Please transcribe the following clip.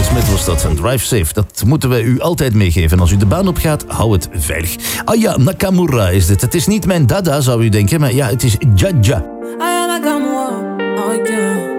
Smith was dat, en Drive Safe. Dat moeten wij u altijd meegeven. Als u de baan op gaat, hou het veilig. Aya Nakamura is dit. Het is niet mijn dada, zou u denken, maar ja, het is Jaja. Aya Nakamura.